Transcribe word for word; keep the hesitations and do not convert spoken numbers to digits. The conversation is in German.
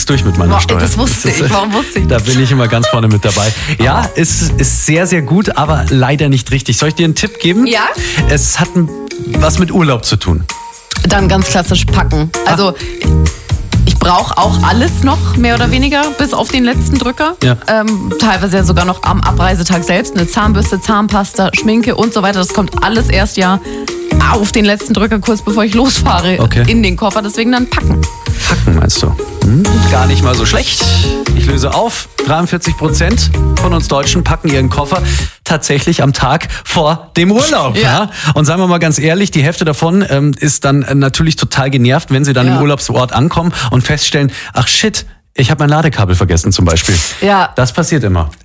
nichts durch mit meiner Boah, Steuer. das wusste ist, ich, warum wusste ich Da das? bin ich immer ganz vorne mit dabei. Ja, ist, ist sehr, sehr gut, aber leider nicht richtig. Soll ich dir einen Tipp geben? Ja. Es hat ein, was mit Urlaub zu tun. Dann ganz klassisch packen. Also ich brauche auch alles noch, mehr oder weniger, bis auf den letzten Drücker. Ja. Ähm, teilweise ja sogar noch am Abreisetag selbst. Eine Zahnbürste, Zahnpasta, Schminke und so weiter. Das kommt alles erst ja auf den letzten Drücker, kurz bevor ich losfahre, Okay. in den Koffer. Deswegen dann packen. Packen meinst du? Hm, gar nicht mal so schlecht. Ich löse auf, dreiundvierzig Prozent von uns Deutschen packen ihren Koffer tatsächlich am Tag vor dem Urlaub. Ja. Ja. Und sagen wir mal ganz ehrlich, die Hälfte davon ähm, ist dann äh, natürlich total genervt, wenn sie dann Ja. im Urlaubsort ankommen und feststellen, ach shit, ich habe mein Ladekabel vergessen zum Beispiel. Ja. Das passiert immer.